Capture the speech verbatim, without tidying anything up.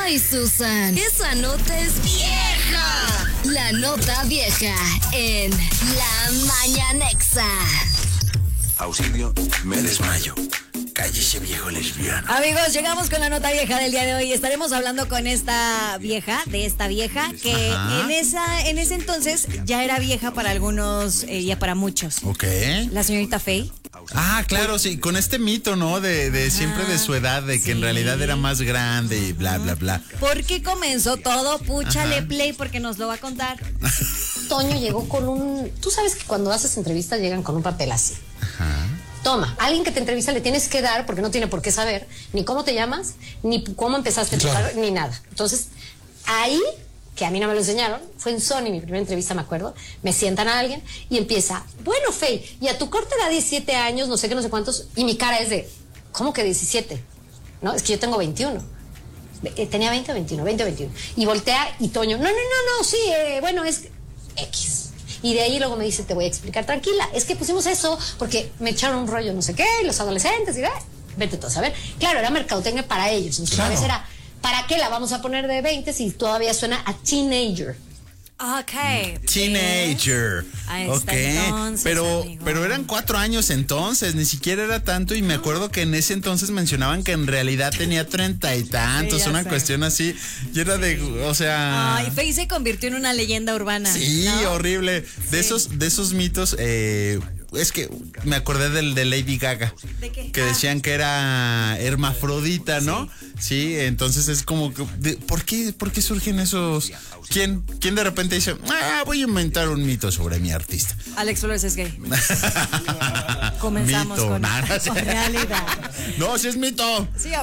Ay, Susan, esa nota es vieja. La nota vieja en La Mañanexa. Auxilio, me desmayo. Cállese, viejo lesbiano. Amigos, llegamos con la nota vieja del día de hoy. Estaremos hablando con esta vieja, de esta vieja, que Ajá. en esa, en ese entonces ya era vieja para algunos, eh, ya para muchos. Ok. La señorita Faye. Ah, claro, sí, con este mito, ¿no? De, de siempre de su edad, de que sí. en realidad era más grande y bla, bla, bla. ¿Por qué comenzó todo? Púchale Ajá. play porque nos lo va a contar. Toño llegó con un... Tú sabes que cuando haces entrevistas llegan con un papel así. Ajá. Toma, alguien que te entrevista le tienes que dar, porque no tiene por qué saber, ni cómo te llamas, ni cómo empezaste a trabajar, claro. ni nada. Entonces, ahí, que a mí no me lo enseñaron, fue en Sony, mi primera entrevista, me acuerdo, me sientan a alguien y empieza, bueno, Faye, y a tu corte da diecisiete años, no sé qué, no sé cuántos, y mi cara es de, ¿cómo que diecisiete? No, es que yo tengo veintiuno. Tenía veinte o veintiuno, veinte o veintiuno. Y voltea y Toño, no, no, no, no, sí, eh, bueno, es X. Y de ahí luego me dice, te voy a explicar, tranquila, es que pusimos eso porque me echaron un rollo no sé qué, los adolescentes, y eh, vete todos a ver. Claro, era mercadotecnia para ellos, en su claro. cabeza era, ¿para qué la vamos a poner de veinte si todavía suena a teenager? Ok. Teenager. Ok. Entonces, pero, amigo. pero eran cuatro años entonces, ni siquiera era tanto. Y me acuerdo que en ese entonces mencionaban que en realidad tenía treinta y tantos, sí, una sé. cuestión así. Y era de, o sea. Ay, Faye se convirtió en una leyenda urbana. Sí, ¿no? Horrible. De sí. esos, de esos mitos, eh. Es que me acordé del de Lady Gaga. ¿De qué? Que ah. decían que era hermafrodita, ¿no? Sí, sí, entonces es como que de, ¿por qué, ¿por qué surgen esos? ¿Quién, quién de repente dice, ah, voy a inventar un mito sobre mi artista? Alex Flores es gay. Comenzamos mito, con, nada, con realidad. No, sí es mito. Sí, ok.